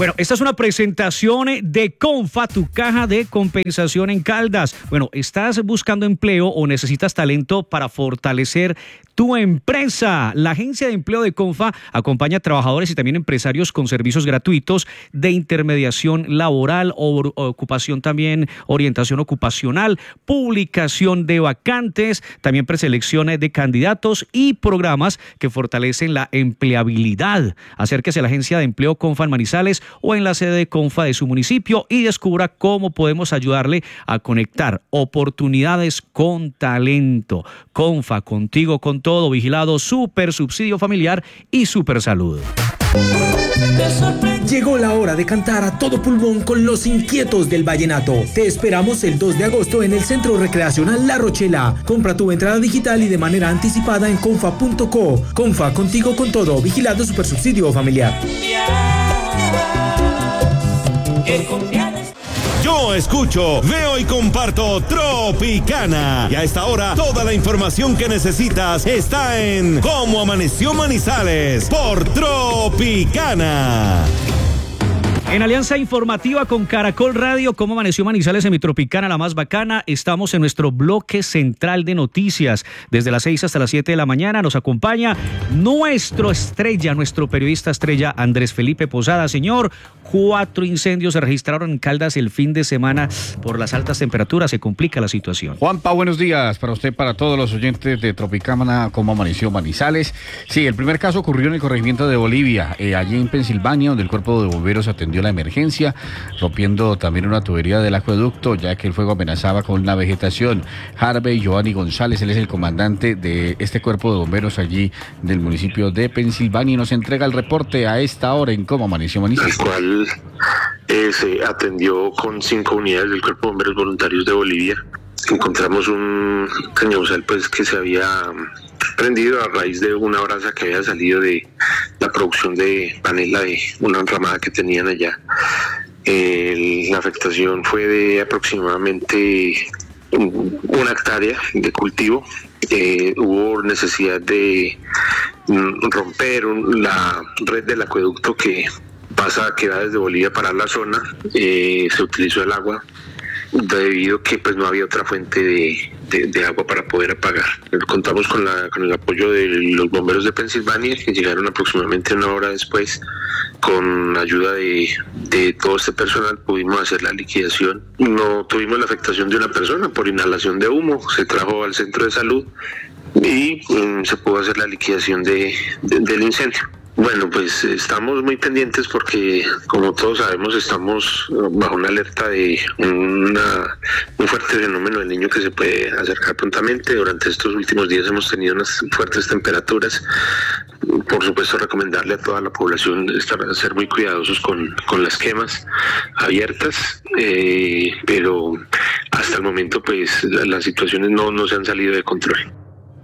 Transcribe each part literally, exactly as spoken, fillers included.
Bueno, esta es una presentación de Confa, tu caja de compensación en Caldas. Bueno, ¿estás buscando empleo o necesitas talento para fortalecer tu empresa? La agencia de empleo de Confa acompaña a trabajadores y también empresarios con servicios gratuitos de intermediación laboral, o, ocupación también, orientación ocupacional, publicación de vacantes, también preselección de candidatos y programas que fortalecen la empleabilidad. Acérquese a la agencia de empleo Confa en Manizales o en la sede de Confa de su municipio y descubra cómo podemos ayudarle a conectar oportunidades con talento. Confa, contigo con todo, vigilado, Super Subsidio Familiar y Super Salud. Llegó la hora de cantar a todo pulmón con los inquietos del vallenato. Te esperamos el dos de agosto en el Centro Recreacional La Rochela. Compra tu entrada digital y de manera anticipada en confa punto co. Confa, contigo con todo, vigilado Super Subsidio Familiar. Yo escucho, veo y comparto Tropicana. Y a esta hora, toda la información que necesitas está en Cómo Amaneció Manizales por Tropicana. En alianza informativa con Caracol Radio, Cómo Amaneció Manizales en mi Tropicana, la más bacana, estamos en nuestro bloque central de noticias. Desde las seis hasta las siete de la mañana nos acompaña nuestro estrella, nuestro periodista estrella, Andrés Felipe Posada. Señor, cuatro incendios se registraron en Caldas el fin de semana. Por las altas temperaturas se complica la situación. Juanpa, buenos días para usted, para todos los oyentes de Tropicana, Cómo Amaneció Manizales. Sí, el primer caso ocurrió en el corregimiento de Bolivia, eh, allí en Pensilvania, donde el cuerpo de bomberos atendió la emergencia, rompiendo también una tubería del acueducto, ya que el fuego amenazaba con la vegetación. Harvey Giovanni González, él es el comandante de este cuerpo de bomberos allí del municipio de Pensilvania y nos entrega el reporte a esta hora en Cómo Amaneció Manizales. El cual eh, se atendió con cinco unidades del cuerpo de bomberos voluntarios de Bolivia. Encontramos un cañabuzal pues que se había prendido a raíz de una brasa que había salido de la producción de panela de una enramada que tenían allá. Eh, la afectación fue de aproximadamente una hectárea de cultivo. Eh, hubo necesidad de mm, romper un, la red del acueducto que pasa, que va desde Bolivia para la zona. Eh, se utilizó el agua debido a que pues no había otra fuente de, de, de agua para poder apagar. Contamos con, la, con el apoyo de los bomberos de Pensilvania, que llegaron aproximadamente una hora después. Con ayuda de, de todo este personal pudimos hacer la liquidación. No tuvimos la afectación de una persona por inhalación de humo, se trajo al centro de salud y um, se pudo hacer la liquidación de, de, del incendio. Bueno, pues estamos muy pendientes porque, como todos sabemos, estamos bajo una alerta de una, un fuerte fenómeno del niño que se puede acercar prontamente. Durante estos últimos días hemos tenido unas fuertes temperaturas. Por supuesto, recomendarle a toda la población estar, ser muy cuidadosos con, con las quemas abiertas, eh, pero hasta el momento pues las situaciones no, no se han salido de control.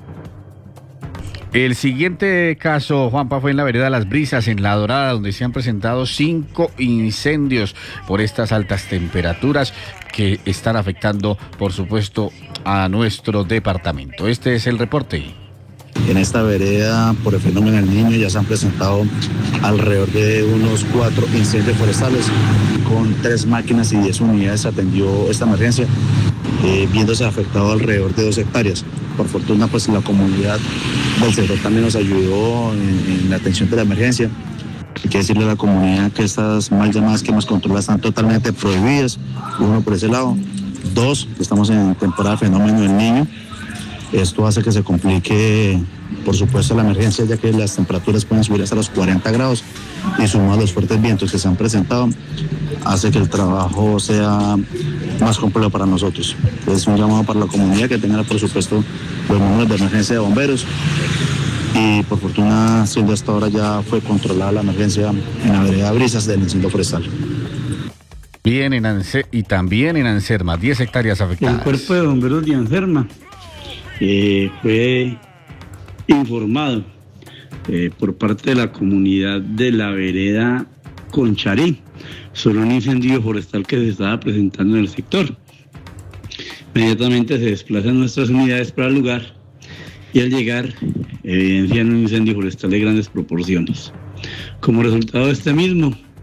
El siguiente caso, Juanpa, fue en la vereda Las Brisas, en La Dorada, donde se han presentado cinco incendios por estas altas temperaturas que están afectando, por supuesto, a nuestro departamento. Este es el reporte. En esta vereda, por el fenómeno del niño, ya se han presentado alrededor de unos cuatro incendios forestales. Con tres máquinas y diez unidades atendió esta emergencia, eh, viéndose afectado alrededor de dos hectáreas. Por fortuna, pues la comunidad del sector también nos ayudó en, en la atención de la emergencia. Hay que decirle a la comunidad que estas mal llamadas quemas controladas están totalmente prohibidas. Uno, por ese lado. Dos, estamos en temporada de fenómeno del niño. Esto hace que se complique, por supuesto, la emergencia, ya que las temperaturas pueden subir hasta los cuarenta grados y sumado a los fuertes vientos que se han presentado, hace que el trabajo sea más complejo para nosotros. Es un llamado para la comunidad que tenga, por supuesto, los números de emergencia de bomberos. Y por fortuna, siendo hasta ahora, ya fue controlada la emergencia en la vereda Brisas del incendio forestal. Bien, en Anse- y también en Anserma, diez hectáreas afectadas. El cuerpo de bomberos de Anserma eh, fue informado eh, por parte de la comunidad de la vereda Concharí sobre un incendio forestal que se estaba presentando en el sector. Inmediatamente se desplazan nuestras unidades para el lugar y al llegar evidencian un incendio forestal de grandes proporciones. Como resultado de este mismo,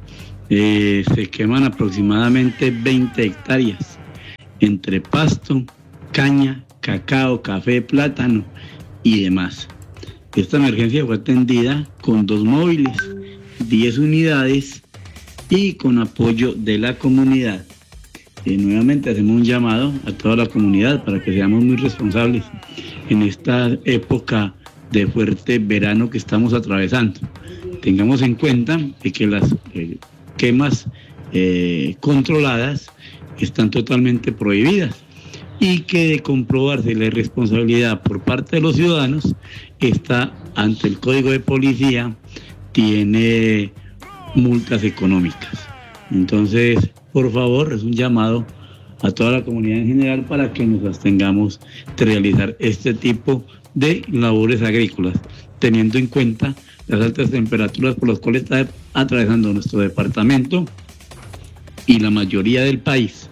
Eh, se queman aproximadamente veinte hectáreas entre pasto, caña, cacao, café, plátano y demás. Esta emergencia fue atendida con dos móviles, diez unidades y con apoyo de la comunidad. Eh, nuevamente hacemos un llamado a toda la comunidad para que seamos muy responsables en esta época de fuerte verano que estamos atravesando. Tengamos en cuenta de que las eh, quemas eh, controladas están totalmente prohibidas y que de comprobarse la irresponsabilidad por parte de los ciudadanos está ante el Código de Policía, tiene multas económicas. Entonces, por favor, es un llamado a toda la comunidad en general para que nos abstengamos de realizar este tipo de labores agrícolas, teniendo en cuenta las altas temperaturas por las cuales está atravesando nuestro departamento y la mayoría del país.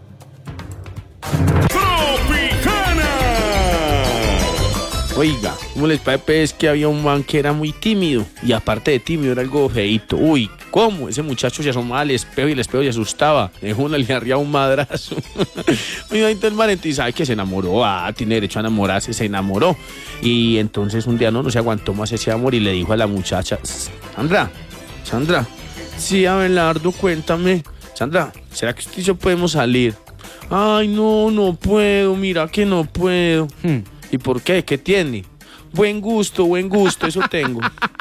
Oiga, ¿cómo les parece? Es que había un man que era muy tímido y aparte de tímido era algo feíto. Uy, ¿cómo? Ese muchacho se asomaba al espejo y el espejo se asustaba. Dejó una le arriba un madrazo. Oiga, entonces el man, y sabe que se enamoró. Ah, tiene derecho a enamorarse, se enamoró. Y entonces un día no, no se aguantó más ese amor y le dijo a la muchacha: Sandra, Sandra, sí, Abelardo, cuéntame. Sandra, ¿será que usted y yo podemos salir? Ay, no, no puedo, mira que no puedo. Hmm. ¿Y por qué? ¿Qué tiene? Buen gusto, buen gusto, eso tengo.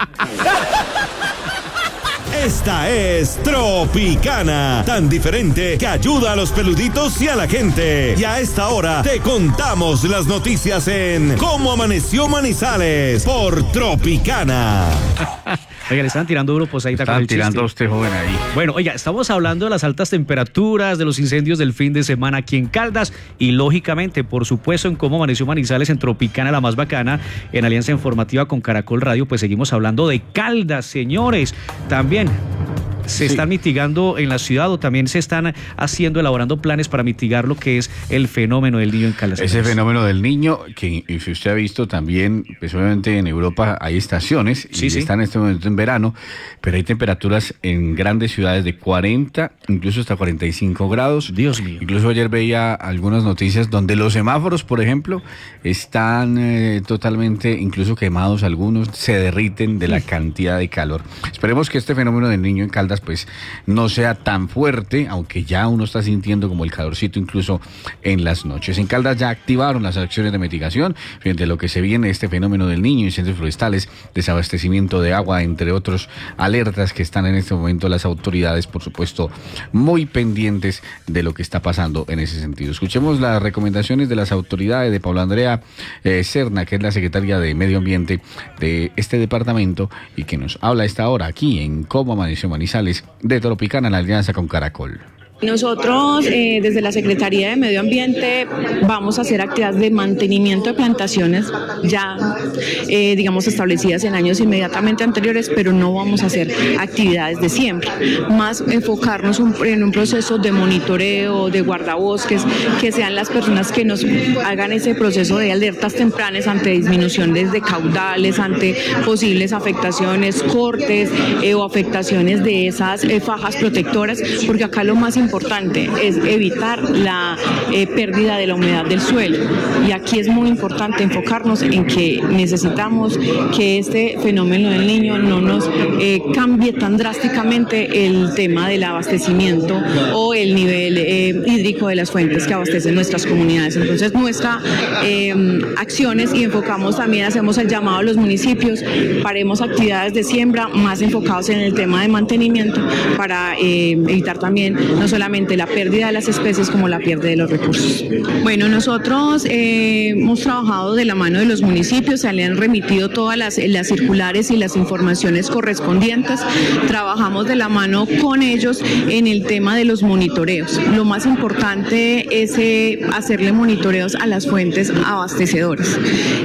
Esta es Tropicana, tan diferente que ayuda a los peluditos y a la gente. Y a esta hora te contamos las noticias en Cómo Amaneció Manizales por Tropicana. Oiga, le están tirando duro posadita. Están tirando a usted, joven, ahí. Bueno, oiga, estamos hablando de las altas temperaturas, de los incendios del fin de semana aquí en Caldas y, lógicamente, por supuesto, en Cómo Amaneció Manizales, en Tropicana, la más bacana, en alianza informativa con Caracol Radio, pues seguimos hablando de Caldas, señores. También se sí. están mitigando en la ciudad o también se están haciendo, elaborando planes para mitigar lo que es el fenómeno del niño en Caldas. Ese fenómeno del niño, que si usted ha visto también, pues obviamente en Europa hay estaciones, sí, y sí. están en este momento en verano, pero hay temperaturas en grandes ciudades de cuarenta, incluso hasta cuarenta y cinco grados. Dios mío. Incluso ayer veía algunas noticias donde los semáforos, por ejemplo, están eh, totalmente, incluso quemados algunos, se derriten de la cantidad de calor. Esperemos que este fenómeno del niño en Caldas pues no sea tan fuerte, aunque ya uno está sintiendo como el calorcito incluso en las noches. En Caldas ya activaron las acciones de mitigación frente a lo que se viene este fenómeno del niño, incendios forestales, desabastecimiento de agua, entre otros alertas que están en este momento las autoridades, por supuesto, muy pendientes de lo que está pasando en ese sentido. Escuchemos las recomendaciones de las autoridades de Paula Andrea eh, Serna, que es la secretaria de Medio Ambiente de este departamento y que nos habla a esta hora aquí en Cómo Amaneció Manizales de Tropicana, en la alianza con Caracol. Nosotros eh, desde la Secretaría de Medio Ambiente vamos a hacer actividades de mantenimiento de plantaciones ya eh, digamos establecidas en años inmediatamente anteriores, pero no vamos a hacer actividades de siembra, más enfocarnos un, en un proceso de monitoreo, de guardabosques, que sean las personas que nos hagan ese proceso de alertas tempranas ante disminuciones de caudales, ante posibles afectaciones, cortes eh, o afectaciones de esas eh, fajas protectoras, porque acá lo más importante importante es evitar la eh, pérdida de la humedad del suelo, y aquí es muy importante enfocarnos en que necesitamos que este fenómeno del niño no nos eh, cambie tan drásticamente el tema del abastecimiento o el nivel eh, hídrico de las fuentes que abastecen nuestras comunidades. Entonces nuestras eh, acciones, y enfocamos también, hacemos el llamado a los municipios, paremos actividades de siembra más enfocados en el tema de mantenimiento para eh, evitar también no solamente la pérdida de las especies como la pérdida de los recursos. Bueno, nosotros eh, hemos trabajado de la mano de los municipios, se le han remitido todas las, las circulares y las informaciones correspondientes, trabajamos de la mano con ellos en el tema de los monitoreos. Lo más importante es eh, hacerle monitoreos a las fuentes abastecedoras.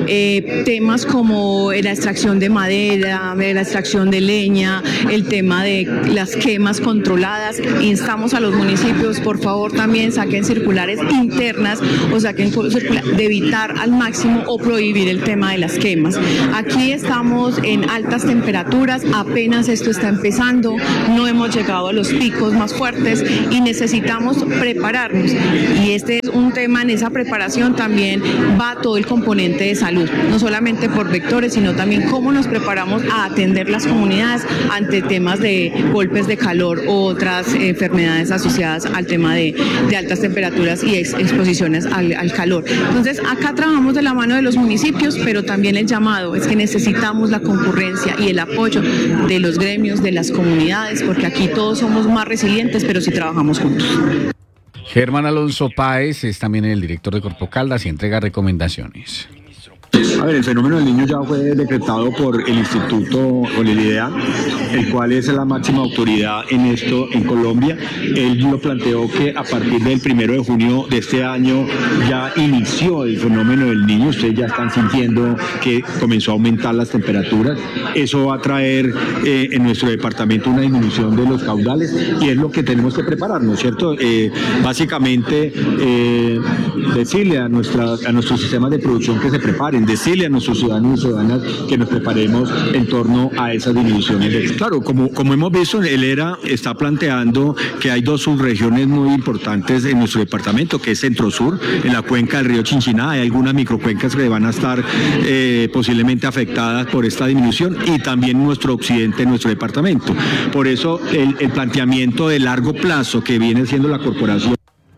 Eh, temas como la extracción de madera, la extracción de leña, el tema de las quemas controladas, instamos a los municipios, por favor también saquen circulares internas o saquen circulares de evitar al máximo o prohibir el tema de las quemas. Aquí estamos en altas temperaturas, apenas esto está empezando, no hemos llegado a los picos más fuertes y necesitamos prepararnos. Y este es un tema, en esa preparación también va todo el componente de salud, no solamente por vectores, sino también cómo nos preparamos a atender las comunidades ante temas de golpes de calor u otras enfermedades asociadas al tema de, de altas temperaturas y ex, exposiciones al, al calor. Entonces, acá trabajamos de la mano de los municipios, pero también el llamado es que necesitamos la concurrencia y el apoyo de los gremios, de las comunidades, porque aquí todos somos más resilientes, pero si trabajamos juntos. Germán Alonso Páez es también el director de Corpo Caldas y entrega recomendaciones. A ver, el fenómeno del niño ya fue decretado por el Instituto o el I D E A, el cual es la máxima autoridad en esto en Colombia. Él lo planteó que a partir del primero de junio de este año ya inició el fenómeno del niño. Ustedes ya están sintiendo que comenzó a aumentar las temperaturas. Eso va a traer eh, en nuestro departamento una disminución de los caudales y es lo que tenemos que prepararnos, ¿cierto? Eh, básicamente eh, decirle a, nuestra, a nuestros sistemas de producción que se preparen, decirle a nuestros ciudadanos y ciudadanas que nos preparemos en torno a esas disminuciones. Claro, como, como hemos visto, el E R A está planteando que hay dos subregiones muy importantes en nuestro departamento, que es Centro-Sur, en la cuenca del río Chinchiná. Hay algunas microcuencas que van a estar eh, posiblemente afectadas por esta disminución y también nuestro occidente, nuestro departamento. Por eso el, el planteamiento de largo plazo que viene siendo la corporación.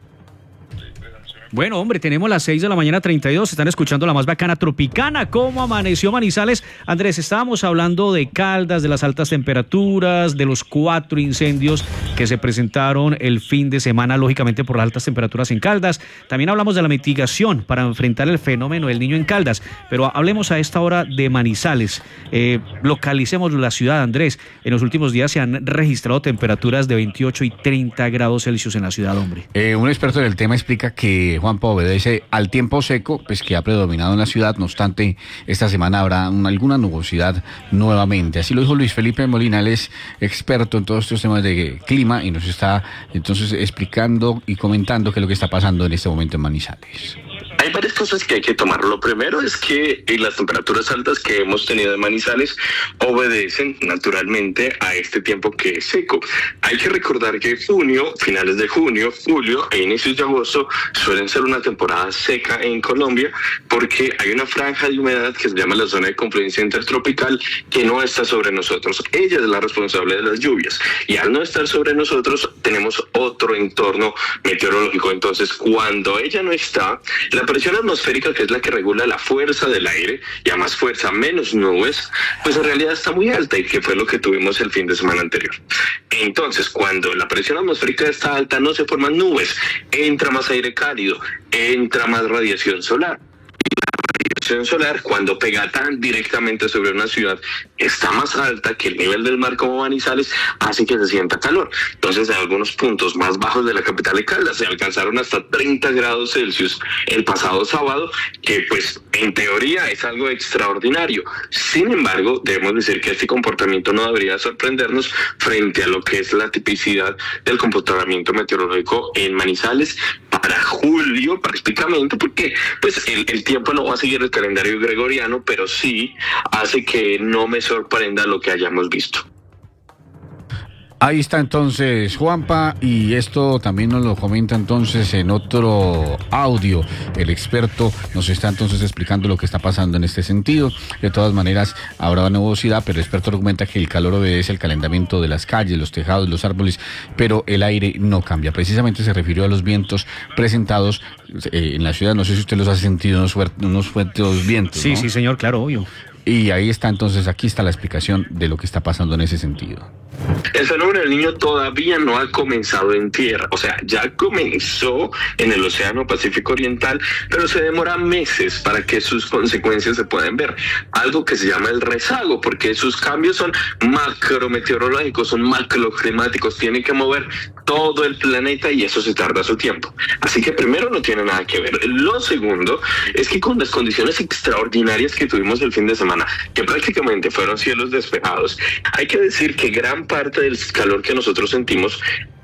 Bueno, hombre, tenemos las seis de la mañana treinta y dos, están escuchando la más bacana Tropicana. ¿Cómo amaneció Manizales? Andrés, estábamos hablando de Caldas, de las altas temperaturas, de los cuatro incendios que se presentaron el fin de semana, lógicamente por las altas temperaturas en Caldas. También hablamos de la mitigación para enfrentar el fenómeno del niño en Caldas, pero hablemos a esta hora de Manizales. Eh, localicemos la ciudad, Andrés. En los últimos días se han registrado temperaturas de veintiocho y treinta grados Celsius en la ciudad, hombre. Eh, un experto del tema explica que Juanpa obedece al tiempo seco, pues que ha predominado en la ciudad. No obstante, esta semana habrá una, alguna nubosidad nuevamente. Así lo dijo Luis Felipe Molina, él es experto en todos estos temas de clima y nos está entonces explicando y comentando qué es lo que está pasando en este momento en Manizales. Hay varias cosas que hay que tomar. Lo primero es que las temperaturas altas que hemos tenido en Manizales obedecen naturalmente a este tiempo que es seco. Hay que recordar que junio, finales de junio, julio e inicios de agosto suelen ser una temporada seca en Colombia porque hay una franja de humedad que se llama la zona de confluencia intertropical que no está sobre nosotros. Ella es la responsable de las lluvias y al no estar sobre nosotros tenemos otro entorno meteorológico. Entonces, cuando ella no está, la presión atmosférica, que es la que regula la fuerza del aire, y a más fuerza menos nubes, pues en realidad está muy alta y que fue lo que tuvimos el fin de semana anterior. Entonces, cuando la presión atmosférica está alta, no se forman nubes, entra más aire cálido, entra más radiación solar. radiación solar, cuando pega tan directamente sobre una ciudad que está más alta que el nivel del mar como Manizales, hace que se sienta calor. Entonces, en algunos puntos más bajos de la capital de Caldas se alcanzaron hasta treinta grados Celsius el pasado sábado, que pues en teoría es algo extraordinario. Sin embargo, debemos decir que este comportamiento no debería sorprendernos frente a lo que es la tipicidad del comportamiento meteorológico en Manizales para julio prácticamente, porque pues el, el tiempo no va a seguir el calendario gregoriano, pero sí hace que no me sorprenda lo que hayamos visto. Ahí está entonces Juanpa, y esto también nos lo comenta entonces en otro audio. El experto nos está entonces explicando lo que está pasando en este sentido. De todas maneras, habrá nubosidad, pero el experto argumenta que el calor obedece al calentamiento de las calles, los tejados, los árboles, pero el aire no cambia. Precisamente se refirió a los vientos presentados eh, en la ciudad. No sé si usted los ha sentido, unos fuertes, unos fuertes vientos, Sí, ¿no? sí, señor, claro, obvio. Y ahí está entonces, aquí está la explicación de lo que está pasando en ese sentido. El fenómeno del Niño todavía no ha comenzado en tierra, o sea, ya comenzó en el Océano Pacífico Oriental, pero se demora meses para que sus consecuencias se puedan ver. Algo que se llama el rezago, porque sus cambios son macrometeorológicos, son macroclimáticos, tienen que mover todo el planeta y eso se tarda su tiempo. Así que primero no tiene nada que ver. Lo segundo es que con las condiciones extraordinarias que tuvimos el fin de semana, que prácticamente fueron cielos despejados, hay que decir que gran parte del calor que nosotros sentimos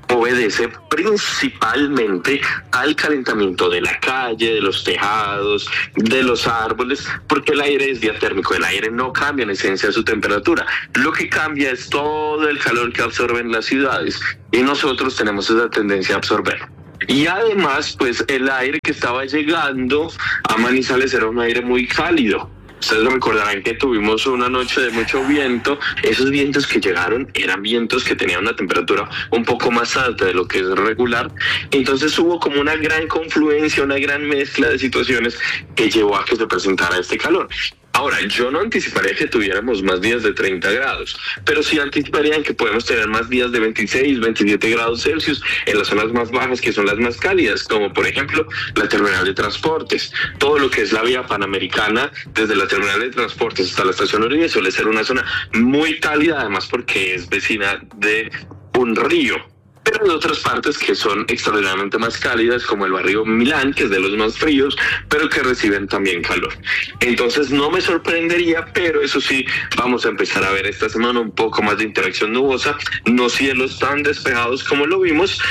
obedece principalmente al calentamiento de la calle, de los tejados, de los árboles, porque el aire es diatérmico, el aire no cambia en esencia su temperatura, lo que cambia es todo el calor que absorben las ciudades y nosotros tenemos esa tendencia a absorber. Y además, pues el aire que estaba llegando a Manizales era un aire muy cálido. Ustedes recordarán que tuvimos una noche de mucho viento. Esos vientos que llegaron eran vientos que tenían una temperatura un poco más alta de lo que es regular. Entonces hubo como una gran confluencia, una gran mezcla de situaciones que llevó a que se presentara este calor. Ahora, yo no anticiparía que tuviéramos más días de treinta grados, pero sí anticiparían que podemos tener más días de veintiséis, veintisiete grados Celsius en las zonas más bajas, que son las más cálidas, como por ejemplo la terminal de transportes. Todo lo que es la vía panamericana, desde la terminal de transportes hasta la estación Uribe, suele ser una zona muy cálida, además porque es vecina de un río. Pero hay otras partes que son extraordinariamente más cálidas, como el barrio Milán, que es de los más fríos, pero que reciben también calor. Entonces no me sorprendería, pero eso sí, vamos a empezar a ver esta semana un poco más de interacción nubosa, no cielos tan despejados como lo vimos.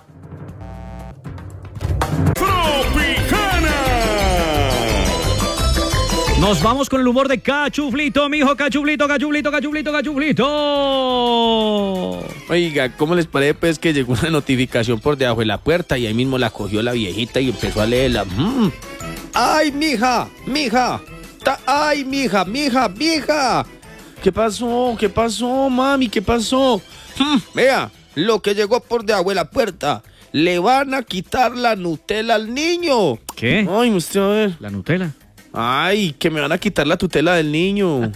Nos vamos con el humor de Cachuflito, mijo, Cachuflito, Cachuflito, Cachuflito, Cachuflito. Oiga, ¿cómo les parece pues que llegó una notificación por debajo de la puerta y ahí mismo la cogió la viejita y empezó a leerla? Mm. ¡Ay, mija! ¡Mija! Ta- ¡Ay, mija! ¡Mija! ¡Mija! ¿Qué pasó? ¿Qué pasó, mami? ¿Qué pasó? Mm, vea, lo que llegó por debajo de la puerta. Le van a quitar la Nutella al niño. ¿Qué? Ay, usted a ver. ¿La Nutella? Ay, que me van a quitar la tutela del niño.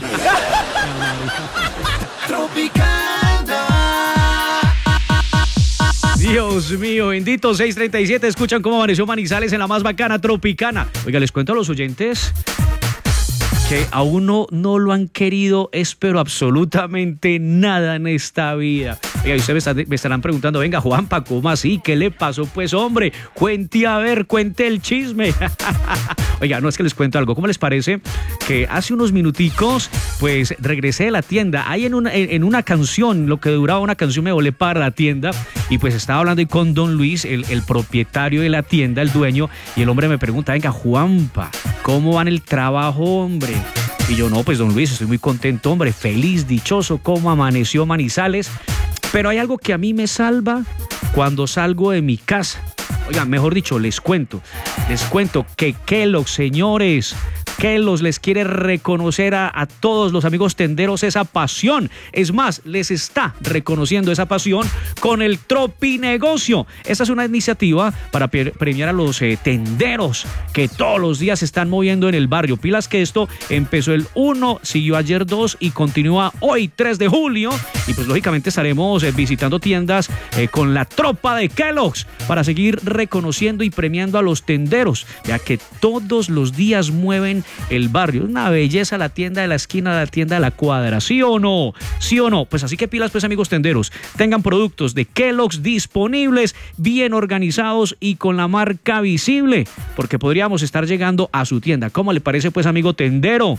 Dios mío, bendito. Seis treinta y siete, escuchan cómo amaneció Manizales en la más bacana Tropicana. Oiga, les cuento a los oyentes que a uno no lo han querido, es pero absolutamente nada en esta vida. Oiga, y ustedes me, me estarán preguntando, venga, Juanpa, ¿cómo así? ¿Qué le pasó? Pues, hombre, cuente a ver, cuente el chisme. Oiga, no es que les cuento algo. ¿Cómo les parece que hace unos minuticos, pues, regresé de la tienda? Ahí en una, en, en una canción, lo que duraba una canción, me volé para la tienda y pues estaba hablando ahí con don Luis, el, el propietario de la tienda, el dueño, y el hombre me pregunta, venga, Juanpa, ¿cómo va en el trabajo, hombre? Y yo, no, pues, don Luis, estoy muy contento, hombre, feliz, dichoso, cómo amaneció Manizales. Pero hay algo que a mí me salva cuando salgo de mi casa. Oigan, mejor dicho, les cuento. Les cuento que Kellogg's, señores, Kellogg's les quiere reconocer a, a todos los amigos tenderos esa pasión. Es más, les está reconociendo esa pasión con el Tropinegocio. Esta es una iniciativa para pre- premiar a los eh, tenderos que todos los días se están moviendo en el barrio. Pilas que esto empezó el uno, siguió ayer dos y continúa hoy tres de julio. Y pues lógicamente estaremos eh, visitando tiendas eh, con la tropa de Kellogg's para seguir reconociendo y premiando a los tenderos, ya que todos los días mueven el barrio. Es una belleza la tienda de la esquina, la tienda de la cuadra, ¿sí o no? ¿Sí o no? Pues así que pilas, pues, amigos tenderos, tengan productos de Kellogg's disponibles, bien organizados y con la marca visible, porque podríamos estar llegando a su tienda. ¿Cómo le parece, pues, amigo tendero?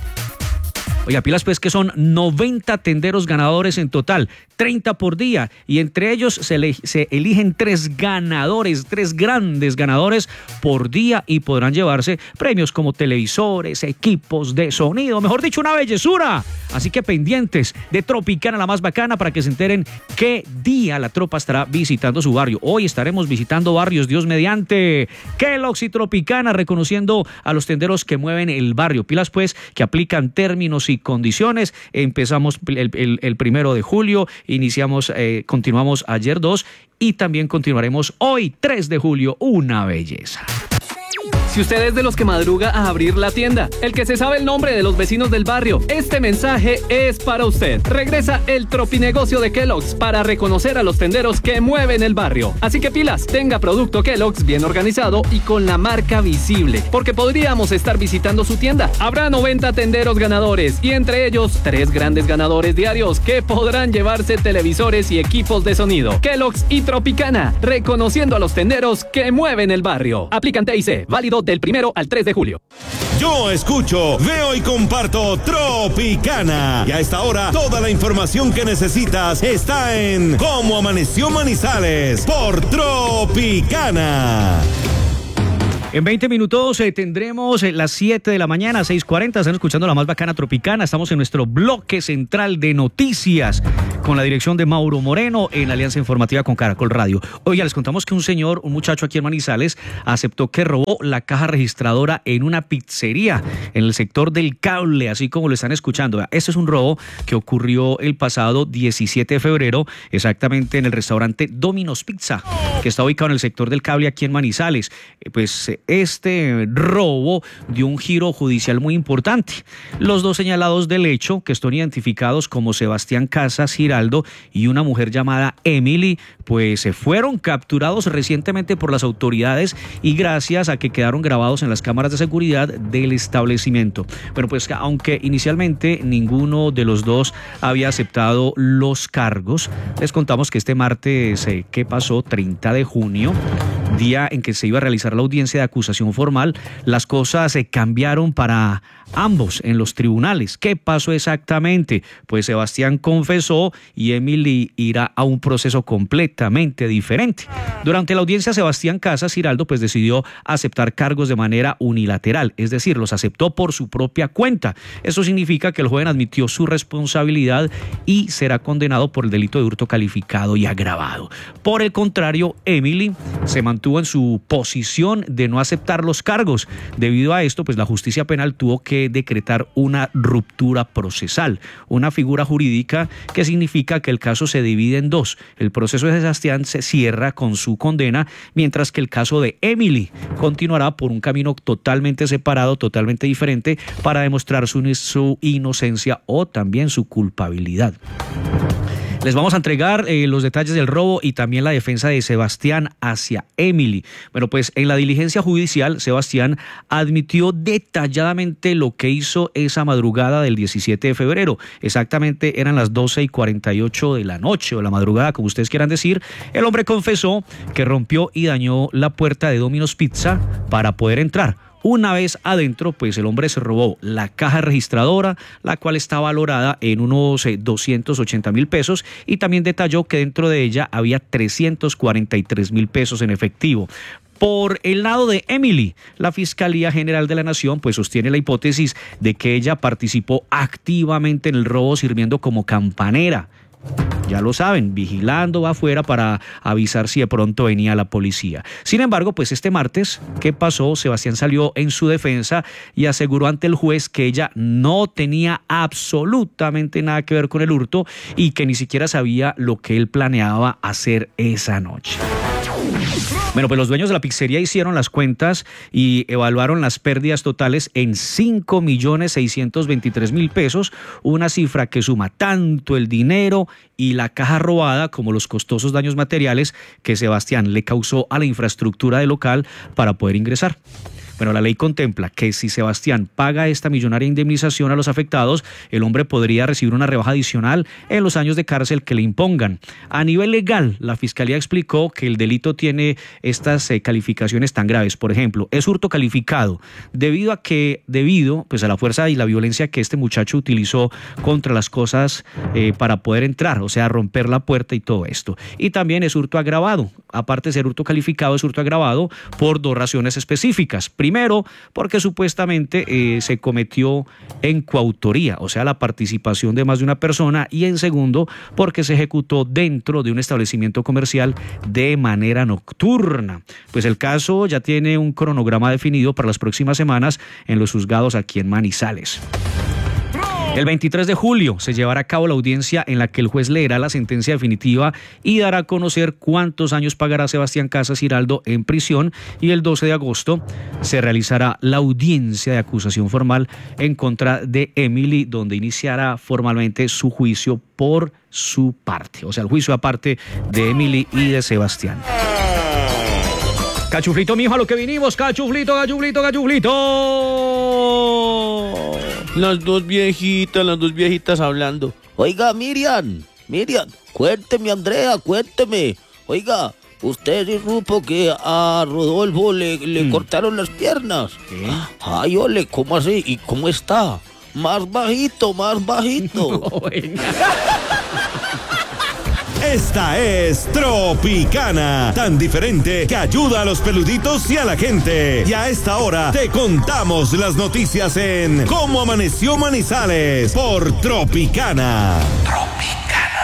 Oiga, pilas pues que son noventa tenderos ganadores en total, treinta por día, y entre ellos se, le, se eligen tres ganadores, tres grandes ganadores por día, y podrán llevarse premios como televisores, equipos de sonido, mejor dicho, una bellezura. Así que pendientes de Tropicana, la más bacana, para que se enteren qué día la tropa estará visitando su barrio. Hoy estaremos visitando barrios, Dios mediante. Kellogg's y Tropicana, reconociendo a los tenderos que mueven el barrio. Pilas pues que aplican términos y condiciones. Empezamos el, el, el primero de julio, iniciamos, eh, continuamos ayer dos y también continuaremos hoy tres de julio. Una belleza. Si usted es de los que madruga a abrir la tienda, el que se sabe el nombre de los vecinos del barrio, este mensaje es para usted. Regresa el Tropinegocio de Kellogg's para reconocer a los tenderos que mueven el barrio. Así que pilas, tenga producto Kellogg's bien organizado y con la marca visible, porque podríamos estar visitando su tienda. Habrá noventa tenderos ganadores y entre ellos tres grandes ganadores diarios que podrán llevarse televisores y equipos de sonido. Kellogg's y Tropicana, reconociendo a los tenderos que mueven el barrio. Aplican T I C, válido del primero al tres de julio. Yo escucho, veo y comparto Tropicana. Y a esta hora, toda la información que necesitas está en Cómo Amaneció Manizales por Tropicana. En veinte minutos eh, tendremos eh, las siete de la mañana, seis cuarenta. Están escuchando la más bacana Tropicana. Estamos en nuestro bloque central de noticias con la dirección de Mauro Moreno en Alianza Informativa con Caracol Radio. Oiga, les contamos que un señor, un muchacho aquí en Manizales, aceptó que robó la caja registradora en una pizzería en el sector del Cable, así como lo están escuchando. Este es un robo que ocurrió el pasado diecisiete de febrero, exactamente en el restaurante Domino's Pizza, que está ubicado en el sector del Cable aquí en Manizales. Eh, pues eh, Este robo dio un giro judicial muy importante. Los dos señalados del hecho, que están identificados como Sebastián Casas Giraldo y una mujer llamada Emily, pues se fueron capturados recientemente por las autoridades y gracias a que quedaron grabados en las cámaras de seguridad del establecimiento. Bueno, pues aunque inicialmente ninguno de los dos había aceptado los cargos, les contamos que este martes, eh, ¿qué pasó? treinta de junio, día en que se iba a realizar la audiencia de acusación formal, las cosas se cambiaron para ambos en los tribunales. ¿Qué pasó exactamente? Pues Sebastián confesó y Emily irá a un proceso completamente diferente. Durante la audiencia, Sebastián Casas Giraldo pues decidió aceptar cargos de manera unilateral, es decir, los aceptó por su propia cuenta. Eso significa que el joven admitió su responsabilidad y será condenado por el delito de hurto calificado y agravado. Por el contrario, Emily se mantuvo en su posición de no aceptar los cargos. Debido a esto, pues la justicia penal tuvo que decretar una ruptura procesal, una figura jurídica que significa que el caso se divide en dos. El proceso de Sebastián se cierra con su condena, mientras que el caso de Emily continuará por un camino totalmente separado, totalmente diferente, para demostrar su, su inocencia o también su culpabilidad. Les vamos a entregar eh, los detalles del robo y también la defensa de Sebastián hacia Emily. Bueno, pues en la diligencia judicial, Sebastián admitió detalladamente lo que hizo esa madrugada del diecisiete de febrero. Exactamente eran las doce y cuarenta y ocho de la noche o la madrugada, como ustedes quieran decir. El hombre confesó que rompió y dañó la puerta de Domino's Pizza para poder entrar. Una vez adentro, pues el hombre se robó la caja registradora, la cual está valorada en unos eh, doscientos ochenta mil pesos, y también detalló que dentro de ella había trescientos cuarenta y tres mil pesos en efectivo. Por el lado de Emily, la Fiscalía General de la Nación pues sostiene la hipótesis de que ella participó activamente en el robo sirviendo como campanera. Ya lo saben, vigilando afuera para avisar si de pronto venía la policía. Sin embargo, pues este martes, ¿qué pasó? Sebastián salió en su defensa y aseguró ante el juez que ella no tenía absolutamente nada que ver con el hurto y que ni siquiera sabía lo que él planeaba hacer esa noche. Bueno, pues los dueños de la pizzería hicieron las cuentas y evaluaron las pérdidas totales en cinco millones seiscientos veintitrés mil pesos, una cifra que suma tanto el dinero y la caja robada como los costosos daños materiales que Sebastián le causó a la infraestructura del local para poder ingresar. Bueno, la ley contempla que si Sebastián paga esta millonaria indemnización a los afectados, el hombre podría recibir una rebaja adicional en los años de cárcel que le impongan. A nivel legal, la Fiscalía explicó que el delito tiene estas eh, calificaciones tan graves. Por ejemplo, es hurto calificado debido a que, debido pues, a la fuerza y la violencia que este muchacho utilizó contra las cosas eh, para poder entrar, o sea, romper la puerta y todo esto. Y también es hurto agravado. Aparte de ser hurto calificado, es hurto agravado por dos razones específicas. Primero, porque supuestamente eh, se cometió en coautoría, o sea, la participación de más de una persona, y en segundo, porque se ejecutó dentro de un establecimiento comercial de manera nocturna. Pues el caso ya tiene un cronograma definido para las próximas semanas en los juzgados aquí en Manizales. El veintitrés de julio se llevará a cabo la audiencia en la que el juez leerá la sentencia definitiva y dará a conocer cuántos años pagará Sebastián Casas Giraldo en prisión, y el doce de agosto se realizará la audiencia de acusación formal en contra de Emily, donde iniciará formalmente su juicio por su parte, o sea, el juicio aparte de Emily y de Sebastián. Cachuflito, mijo, a lo que vinimos. Cachuflito, cachuflito, cachuflito. Las dos viejitas, las dos viejitas hablando. Oiga, Miriam, Miriam, cuénteme, Andrea, cuénteme. Oiga, usted sí supo que a Rodolfo le, le mm. cortaron las piernas. ¿Qué? Ay, ole, ¿cómo así? ¿Y cómo está? Más bajito, más bajito. No, Esta es Tropicana, tan diferente que ayuda a los peluditos y a la gente. Y a esta hora te contamos las noticias en Cómo Amaneció Manizales por Tropicana. Tropicana.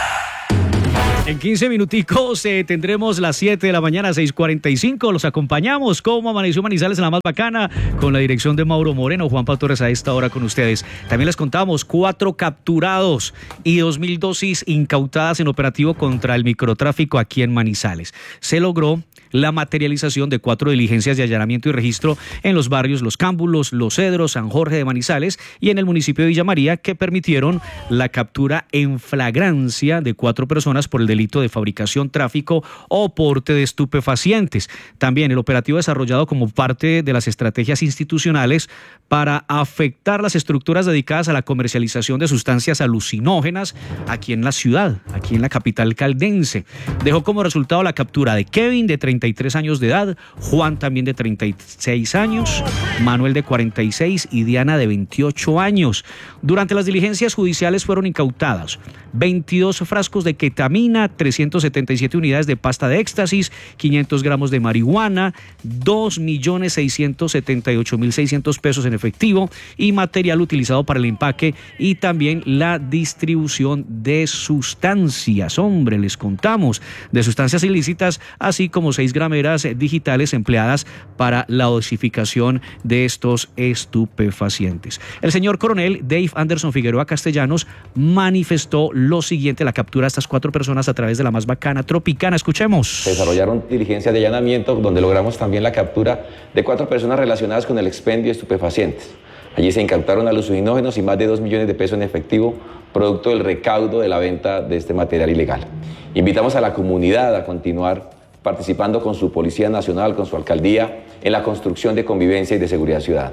En quince minuticos eh, tendremos las siete de la mañana, seis cuarenta y cinco. Los acompañamos como Amaneció Manizales en la más bacana con la dirección de Mauro Moreno. Juan Pablo Torres a esta hora con ustedes. También les contamos cuatro capturados y dos mil dosis incautadas en operativo contra el microtráfico aquí en Manizales. Se logró la materialización de cuatro diligencias de allanamiento y registro en los barrios Los Cámbulos, Los Cedros, San Jorge de Manizales y en el municipio de Villa María, que permitieron la captura en flagrancia de cuatro personas por el delito de fabricación, tráfico o porte de estupefacientes. También el operativo desarrollado como parte de las estrategias institucionales para afectar las estructuras dedicadas a la comercialización de sustancias alucinógenas aquí en la ciudad, aquí en la capital caldense. Dejó como resultado la captura de Kevin, de treinta y tres años de edad, Juan también de treinta y seis años, Manuel de cuarenta y seis y Diana de veintiocho años. Durante las diligencias judiciales fueron incautadas veintidós frascos de ketamina, trescientas setenta y siete unidades de pasta de éxtasis, quinientos gramos de marihuana, dos millones seiscientos setenta y ocho mil seiscientos pesos en efectivo y material utilizado para el empaque y también la distribución de sustancias. Hombre, les contamos de sustancias ilícitas, así como seis grameras digitales empleadas para la dosificación de estos estupefacientes. El señor coronel Dave Anderson Figueroa Castellanos manifestó lo siguiente: la captura de estas cuatro personas a través de la más bacana Tropicana. Escuchemos. Se desarrollaron diligencias de allanamiento donde logramos también la captura de cuatro personas relacionadas con el expendio de estupefacientes. Allí se incautaron alucinógenos y más de dos millones de pesos en efectivo, producto del recaudo de la venta de este material ilegal. Invitamos a la comunidad a continuar participando con su Policía Nacional, con su alcaldía, en la construcción de convivencia y de seguridad ciudadana.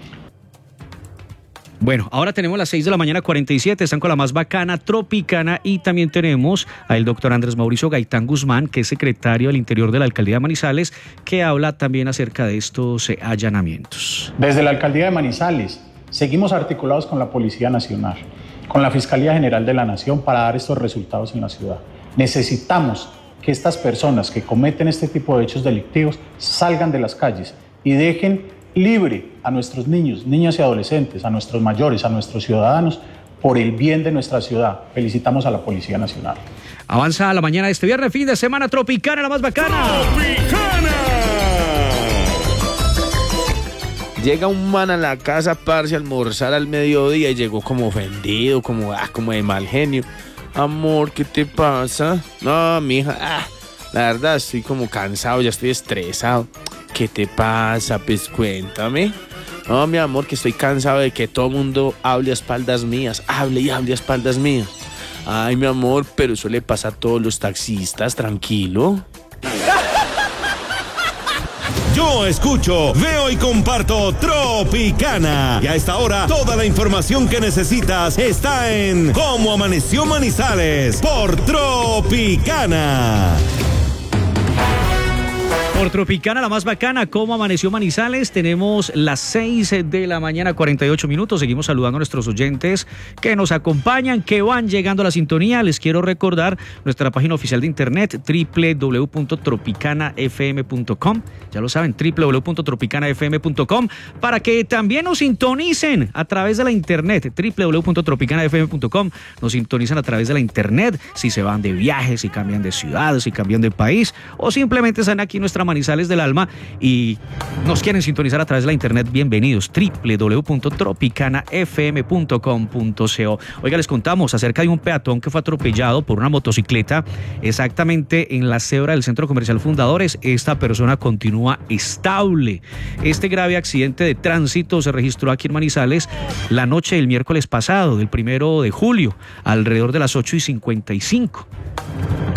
Bueno, ahora tenemos las seis de la mañana, cuarenta y siete, están con la más bacana Tropicana y también tenemos al doctor Andrés Mauricio Gaitán Guzmán, que es secretario del Interior de la Alcaldía de Manizales, que habla también acerca de estos eh, allanamientos. Desde la Alcaldía de Manizales seguimos articulados con la Policía Nacional, con la Fiscalía General de la Nación para dar estos resultados en la ciudad. Necesitamos que estas personas que cometen este tipo de hechos delictivos salgan de las calles y dejen libre a nuestros niños, niñas y adolescentes, a nuestros mayores, a nuestros ciudadanos, por el bien de nuestra ciudad. Felicitamos a la Policía Nacional. Avanza la mañana de este viernes, fin de semana Tropicana, la más bacana. ¡Tropicana! Llega un man a la casa, parce, a almorzar al mediodía y llegó como ofendido, como, ah, como de mal genio. Amor, ¿qué te pasa? No, mija, ah, la verdad estoy como cansado, ya estoy estresado. ¿Qué te pasa? Pues cuéntame. No, mi amor, que estoy cansado de que todo el mundo hable a espaldas mías. Hable y hable a espaldas mías. Ay, mi amor, pero eso le pasa a todos los taxistas, tranquilo. Yo escucho, veo y comparto Tropicana. Y a esta hora, toda la información que necesitas está en Cómo Amaneció Manizales por Tropicana. Por Tropicana, la más bacana, Cómo Amaneció Manizales. Tenemos las seis de la mañana, cuarenta y ocho minutos. Seguimos saludando a nuestros oyentes que nos acompañan, que van llegando a la sintonía. Les quiero recordar nuestra página oficial de internet, doble u doble u doble u punto tropicana f m punto com. Ya lo saben, doble u doble u doble u punto tropicana f m punto com, para que también nos sintonicen a través de la internet, doble u doble u doble u punto tropicana f m punto com. Nos sintonizan a través de la internet, si se van de viaje, si cambian de ciudad, si cambian de país, o simplemente están aquí en nuestra Manizales del Alma y nos quieren sintonizar a través de la internet. Bienvenidos, doble u doble u doble u punto tropicana f m punto com punto co. Oiga, les contamos acerca de un peatón que fue atropellado por una motocicleta exactamente en la cebra del Centro Comercial Fundadores. Esta persona continúa estable. Este grave accidente de tránsito se registró aquí en Manizales la noche del miércoles pasado, del primero de julio, alrededor de las ocho y cincuenta y cinco.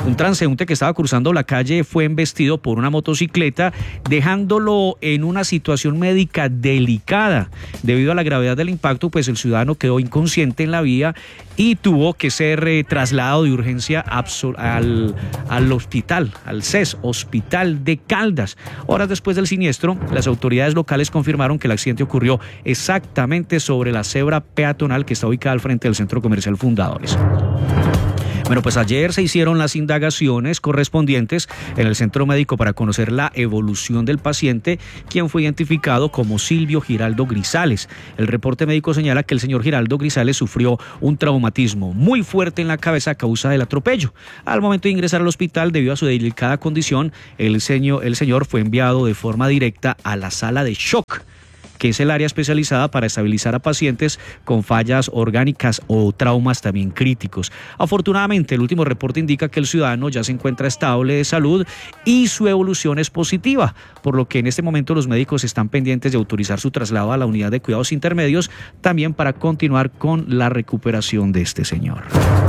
Un transeúnte que estaba cruzando la calle fue embestido por una motocicleta, dejándolo en una situación médica delicada. Debido a la gravedad del impacto, pues el ciudadano quedó inconsciente en la vía y tuvo que ser eh, trasladado de urgencia al, al hospital, al C E S, Hospital de Caldas. Horas después del siniestro, las autoridades locales confirmaron que el accidente ocurrió exactamente sobre la cebra peatonal que está ubicada al frente del Centro Comercial Fundadores. Bueno, pues ayer se hicieron las indagaciones correspondientes en el centro médico para conocer la evolución del paciente, quien fue identificado como Silvio Giraldo Grisales. El reporte médico señala que el señor Giraldo Grisales sufrió un traumatismo muy fuerte en la cabeza a causa del atropello. Al momento de ingresar al hospital, debido a su delicada condición, el señor, el señor fue enviado de forma directa a la sala de shock, que es el área especializada para estabilizar a pacientes con fallas orgánicas o traumas también críticos. Afortunadamente, el último reporte indica que el ciudadano ya se encuentra estable de salud y su evolución es positiva, por lo que en este momento los médicos están pendientes de autorizar su traslado a la unidad de cuidados intermedios, también para continuar con la recuperación de este señor.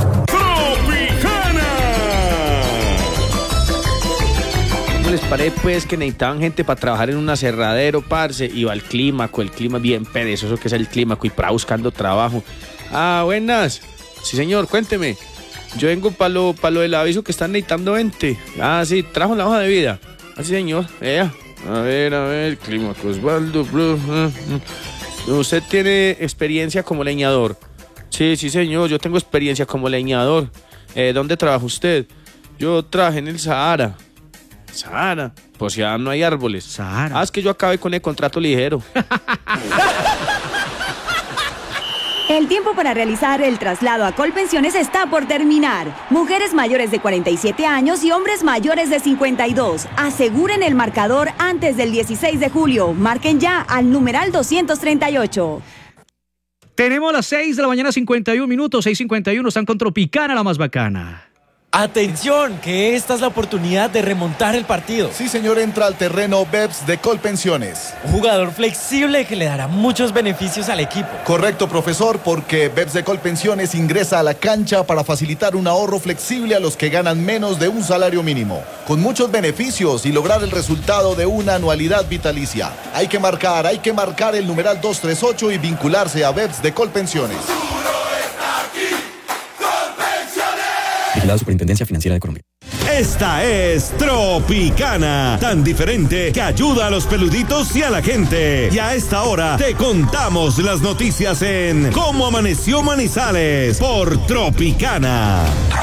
Les parece pues que necesitaban gente para trabajar en un aserradero, parce, iba al clímaco, el clima bien perezoso que es el clímaco y para buscando trabajo. Ah, buenas. Sí, señor, cuénteme. Yo vengo para lo, pa lo del aviso que están necesitando gente. Ah, sí, trajo la hoja de vida. Ah, sí, señor. Ella. A ver, a ver, clímaco Osvaldo. ¿Usted tiene experiencia como leñador? Sí, sí, señor, yo tengo experiencia como leñador. Eh, ¿Dónde trabaja usted? Yo trabajé en el Sahara. Sahara, pues ya no hay árboles. Sahara. Ah, es que yo acabé con el contrato ligero. El tiempo para realizar el traslado a Colpensiones está por terminar. Mujeres mayores de cuarenta y siete años y hombres mayores de cincuenta y dos. Aseguren el marcador antes del dieciséis de julio. Marquen ya al numeral doscientos treinta y ocho. Tenemos las seis de la mañana, cincuenta y un minutos. seis cincuenta y uno, están con Tropicana, la más bacana. Atención, que esta es la oportunidad de remontar el partido. Sí, señor, entra al terreno Beps de Colpensiones. Un jugador flexible que le dará muchos beneficios al equipo. Correcto, profesor, porque Beps de Colpensiones ingresa a la cancha para facilitar un ahorro flexible a los que ganan menos de un salario mínimo, con muchos beneficios y lograr el resultado de una anualidad vitalicia. Hay que marcar, hay que marcar el numeral doscientos treinta y ocho y vincularse a Beps de Colpensiones. La Superintendencia Financiera de Colombia. Esta es Tropicana, tan diferente que ayuda a los peluditos y a la gente. Y a esta hora te contamos las noticias en Cómo Amaneció Manizales por Tropicana.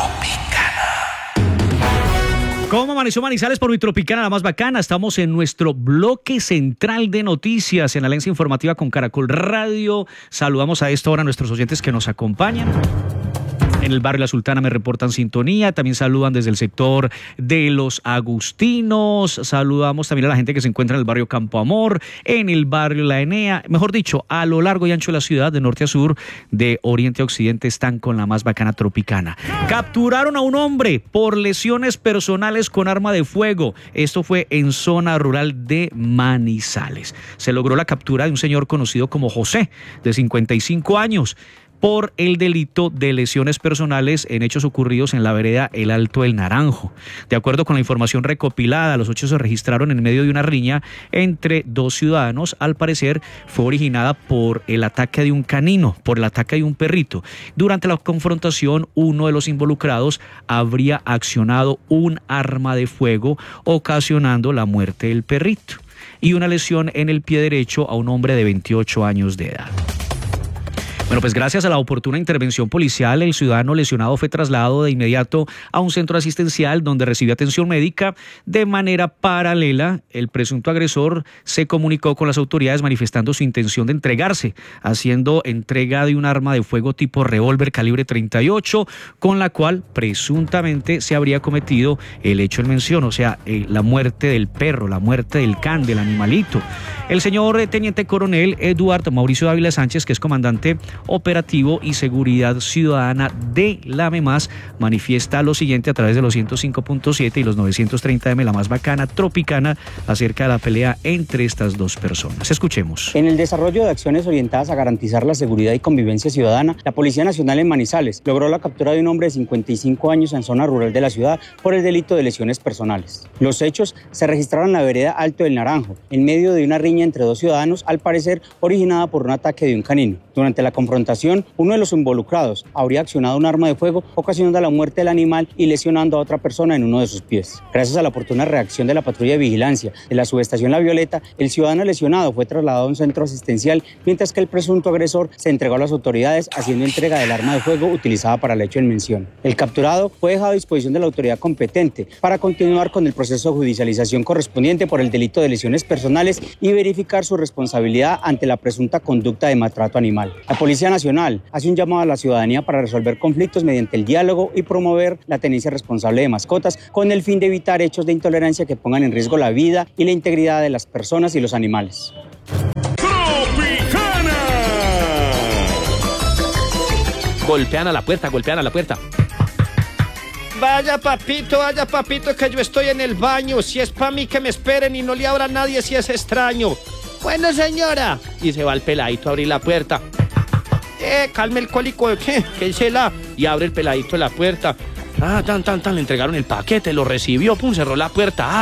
¿Cómo amaneció Manizales por mi Tropicana, la más bacana? Estamos en nuestro bloque central de noticias en la Alianza Informativa con Caracol Radio. Saludamos a esta hora a nuestros oyentes que nos acompañan. En el barrio La Sultana me reportan sintonía, también saludan desde el sector de Los Agustinos, saludamos también a la gente que se encuentra en el barrio Campo Amor, en el barrio La Enea, mejor dicho, a lo largo y ancho de la ciudad, de norte a sur, de oriente a occidente, están con la más bacana Tropicana. Capturaron a un hombre por lesiones personales con arma de fuego, esto fue en zona rural de Manizales. Se logró la captura de un señor conocido como José, de cincuenta y cinco años, por el delito de lesiones personales en hechos ocurridos en la vereda El Alto del Naranjo. De acuerdo con la información recopilada, los hechos se registraron en medio de una riña entre dos ciudadanos. Al parecer fue originada por el ataque de un canino, por el ataque de un perrito. Durante la confrontación, uno de los involucrados habría accionado un arma de fuego, ocasionando la muerte del perrito y una lesión en el pie derecho a un hombre de veintiocho años de edad. Bueno, pues gracias a la oportuna intervención policial, el ciudadano lesionado fue trasladado de inmediato a un centro asistencial donde recibió atención médica. De manera paralela, el presunto agresor se comunicó con las autoridades manifestando su intención de entregarse, haciendo entrega de un arma de fuego tipo revólver calibre treinta y ocho, con la cual presuntamente se habría cometido el hecho en mención, o sea, eh, la muerte del perro, la muerte del can, del animalito. El señor teniente coronel Eduardo Mauricio Dávila Sánchez, que es comandante Operativo y Seguridad Ciudadana de la MEMAS manifiesta lo siguiente a través de los ciento cinco punto siete y los novecientos treinta M, la más bacana, Tropicana, acerca de la pelea entre estas dos personas. Escuchemos. En el desarrollo de acciones orientadas a garantizar la seguridad y convivencia ciudadana, la Policía Nacional en Manizales logró la captura de un hombre de cincuenta y cinco años en zona rural de la ciudad por el delito de lesiones personales. Los hechos se registraron en la vereda Alto del Naranjo, en medio de una riña entre dos ciudadanos, al parecer originada por un ataque de un canino. Durante la confrontación, uno de los involucrados habría accionado un arma de fuego, ocasionando la muerte del animal y lesionando a otra persona en uno de sus pies. Gracias a la oportuna reacción de la patrulla de vigilancia de la subestación La Violeta, el ciudadano lesionado fue trasladado a un centro asistencial, mientras que el presunto agresor se entregó a las autoridades haciendo entrega del arma de fuego utilizada para el hecho en mención. El capturado fue dejado a disposición de la autoridad competente para continuar con el proceso de judicialización correspondiente por el delito de lesiones personales y verificar su responsabilidad ante la presunta conducta de maltrato animal. La Policía Nacional hace un llamado a la ciudadanía para resolver conflictos mediante el diálogo y promover la tenencia responsable de mascotas con el fin de evitar hechos de intolerancia que pongan en riesgo la vida y la integridad de las personas y los animales. ¡Tropicana! Golpean a la puerta, golpean a la puerta. Vaya papito, vaya papito, que yo estoy en el baño. Si es pa' mí que me esperen y no le abra a nadie si es extraño. Bueno, señora. Y se va el peladito a abrir la puerta. Eh, calme el cólico, ¿qué? ¿Qué se la? Y abre el peladito la puerta. Ah, tan, tan, tan, le entregaron el paquete, lo recibió, pum, cerró la puerta. Ah,